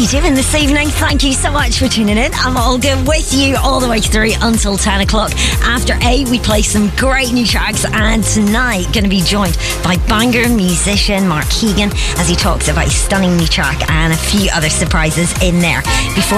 you doing this evening? Thank you so much for tuning in. I'm Olga with you all the way through until 10 o'clock. After 8, we play some great new tracks, and tonight going to be joined by banger musician Mark Keegan as he talks about his stunning new track and a few other surprises in there. Before